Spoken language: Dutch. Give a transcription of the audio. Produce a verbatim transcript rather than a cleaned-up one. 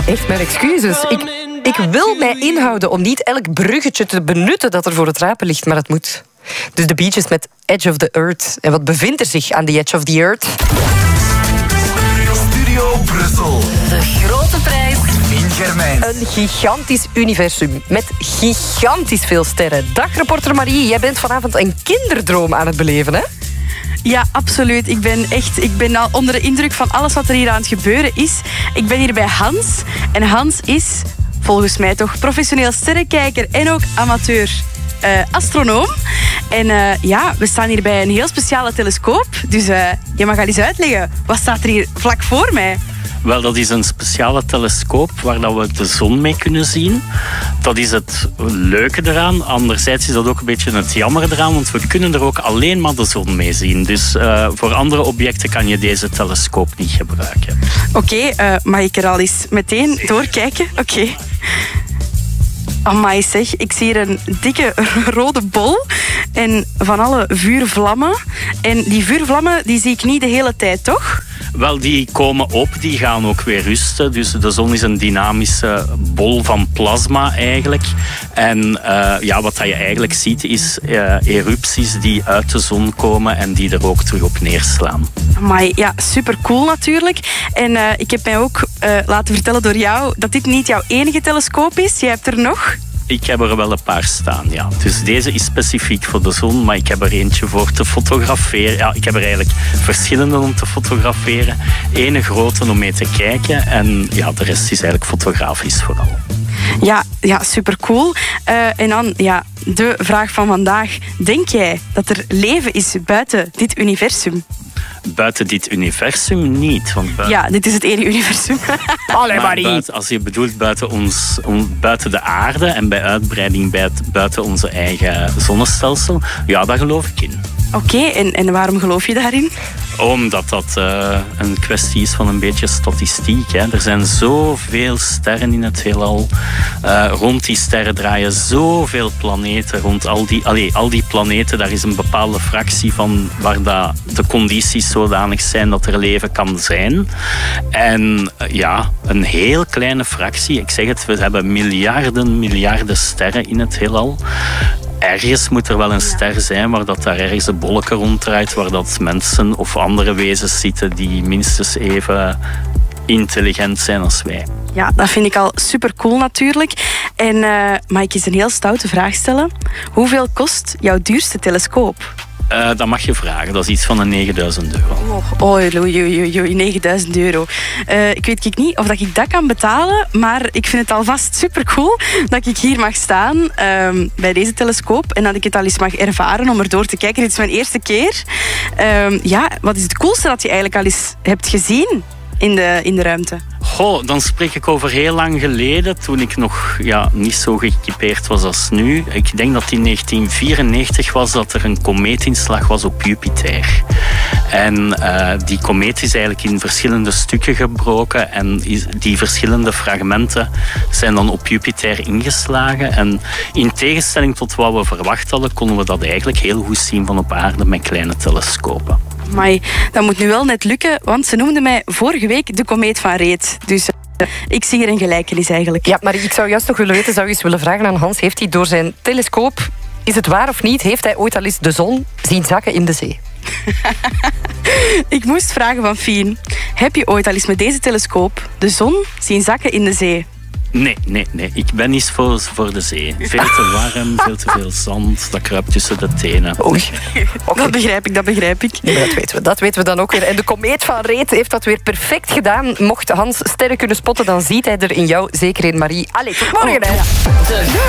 Echt mijn excuses. Ik, ik wil mij inhouden om niet elk bruggetje te benutten dat er voor het rapen ligt, maar het moet. Dus de Bee Gees met Edge of the Earth. En wat bevindt er zich aan die Edge of the Earth? Studio Brussel. De grote prijs. Fien Germijn. Een gigantisch universum met gigantisch veel sterren. Dag, reporter Marie. Jij bent vanavond een kinderdroom aan het beleven, hè? Ja, absoluut. Ik ben echt ik ben al onder de indruk van alles wat er hier aan het gebeuren is. Ik ben hier bij Hans. En Hans is, volgens mij toch, professioneel sterrenkijker en ook amateur uh, astronoom. En uh, ja, we staan hier bij een heel speciale telescoop. Dus uh, je mag al eens uitleggen. Wat staat er hier vlak voor mij? Wel, dat is een speciale telescoop waar dat we de zon mee kunnen zien. Dat is het leuke eraan. Anderzijds is dat ook een beetje het jammer eraan, want we kunnen er ook alleen maar de zon mee zien. Dus uh, voor andere objecten kan je deze telescoop niet gebruiken. Oké, okay, uh, mag ik er al eens meteen doorkijken? Oké. Okay. Amai zeg, ik zie hier een dikke rode bol en van alle vuurvlammen. En die vuurvlammen die zie ik niet de hele tijd, toch? Wel, die komen op, die gaan ook weer rusten. Dus de zon is een dynamische bol van plasma eigenlijk. En uh, ja, wat je eigenlijk ziet is uh, erupties die uit de zon komen en die er ook terug op neerslaan. Amai, ja, super cool natuurlijk. En uh, ik heb mij ook uh, laten vertellen door jou dat dit niet jouw enige telescoop is. Jij hebt er nog... Ik heb er wel een paar staan, ja. Dus deze is specifiek voor de zon, maar ik heb er eentje voor te fotograferen. Ja, ik heb er eigenlijk verschillende om te fotograferen. Ene grote om mee te kijken en ja, de rest is eigenlijk fotografisch vooral. Ja, ja, super cool. Uh, en dan ja, de vraag van vandaag. Denk jij dat er leven is buiten dit universum? Buiten dit universum niet. Want buiten... Ja, dit is het enige universum. Allee, Marie. Buiten, als je bedoelt buiten, ons, on, buiten de aarde en bij uitbreiding buiten onze eigen zonnestelsel, ja, daar geloof ik in. Oké, okay, en, en waarom geloof je daarin? Omdat dat uh, een kwestie is van een beetje statistiek. Hè. Er zijn zoveel sterren in het heelal. Uh, rond die sterren draaien zoveel planeten. Rond al die, allee, al die planeten, daar is een bepaalde fractie van waar dat de condities zodanig zijn dat er leven kan zijn. En uh, ja, een heel kleine fractie. Ik zeg het, we hebben miljarden, miljarden sterren in het heelal. Ergens moet er wel een ster zijn waar dat daar ergens een bolletje ronddraait, waar dat mensen of andere wezens zitten die minstens even intelligent zijn als wij. Ja, dat vind ik al super cool natuurlijk. En uh, mag ik eens een heel stoute vraag stellen? Hoeveel kost jouw duurste telescoop? Uh, dat mag je vragen. Dat is iets van een negenduizend euro. Oh, oei, oei, oei, oei, negenduizend euro. Uh, ik weet niet of dat ik dat kan betalen, maar ik vind het alvast super cool dat ik hier mag staan uh, bij deze telescoop en dat ik het al eens mag ervaren om erdoor te kijken. Dit is mijn eerste keer. Uh, ja, wat is het coolste dat je eigenlijk al eens hebt gezien in de, in de ruimte? Goh, dan spreek ik over heel lang geleden, toen ik nog ja, niet zo geëquipeerd was als nu. Ik denk dat in negentien vierennegentig was dat er een komeetinslag was op Jupiter. En uh, die komeet is eigenlijk in verschillende stukken gebroken en is, die verschillende fragmenten zijn dan op Jupiter ingeslagen. En in tegenstelling tot wat we verwacht hadden, konden we dat eigenlijk heel goed zien van op aarde met kleine telescopen. Maar dat moet nu wel net lukken, want ze noemden mij vorige week de komeet van Reet. Dus uh, ik zie hier een gelijkenis eigenlijk. Ja, maar ik zou juist nog willen weten, zou je eens willen vragen aan Hans, heeft hij door zijn telescoop, is het waar of niet, heeft hij ooit al eens de zon zien zakken in de zee? Ik moest vragen van Fien, heb je ooit al eens met deze telescoop de zon zien zakken in de zee? Nee, nee, nee. Ik ben niet voor, voor de zee. Veel te warm, veel te veel zand. Dat kruipt tussen de tenen. Oei. Okay. Dat begrijp ik, dat begrijp ik. Ja, dat weten we, dat weten we dan ook weer. En de komeet van Reet heeft dat weer perfect gedaan. Mocht Hans sterren kunnen spotten, dan ziet hij er in jou zeker in, Marie. Allee, tot morgen. Oh. Hè.